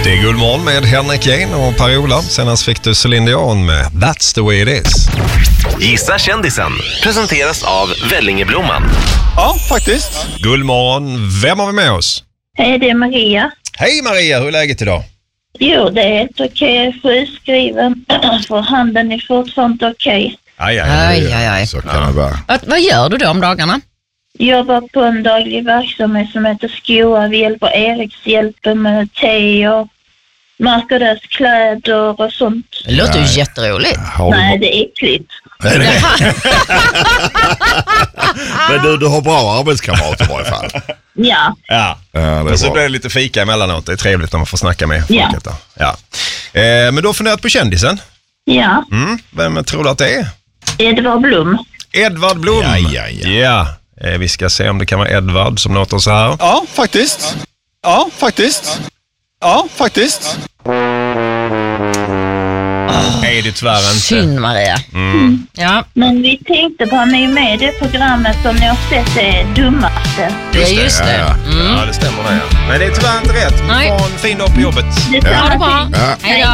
Det är Guldmorgon med Henrik Jane och Per-Ola. Senast fick du Celine Dion med That's the way it is. Gissa kändisen presenteras av Vellingeblomman. Ja, faktiskt. Guldmorgon, vem har vi med oss? Hej, det är Maria. Hej Maria, hur är läget idag? Jo, det är helt okej. Sjukskriven. För handen är fortfarande okej. Aj. Så kan det vara. Vad gör du då om dagarna? Jobbar på en daglig verksamhet som heter Skoa. Vi hjälper Erikshjälpen med te och märker deras kläder och sånt. Det låter ju jätteroligt. Nej, det är äckligt. Men du har bra arbetskamrater i varje fall. Ja. Ja, det är och så bra. blir det lite fika emellanåt. Det är trevligt när man får snacka med folket. Då. Ja. Men du har funderat på kändisen? Ja. Vem tror du att det är? Edvard Blom. Edvard Blom. Ja. Vi ska se om det kan vara Edvard som låter så här. Ja, faktiskt. Är det tyvärr inte. Synd, Maria. Ja, Men vi tänkte på, han är ju med i det programmet som ni har sett, det dummaste. det är just det. Ja, det stämmer det. Men det är tyvärr inte rätt. Nej. Ha en fin dag på jobbet. Det Ha det bra. Ja. Hej då.